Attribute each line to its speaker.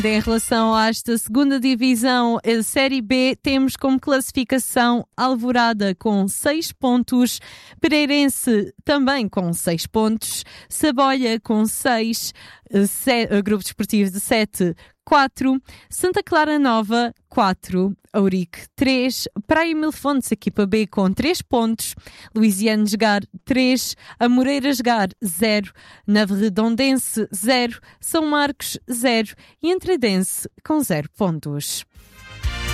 Speaker 1: Em relação a esta segunda divisão, a Série B, temos como classificação Alvorada com 6 pontos, Pereirense também com 6 pontos, Saboia com 6, Grupo Desportivo de 7, 4, Santa Clara Nova, 4, Ourique, 3, Praia Mil Fontes, equipa B, com 3 pontos, Louisiano Jogar, 3, Amoreira Jogar, 0, Navarredondense, 0, São Marcos, 0 e Entredense, com 0 pontos.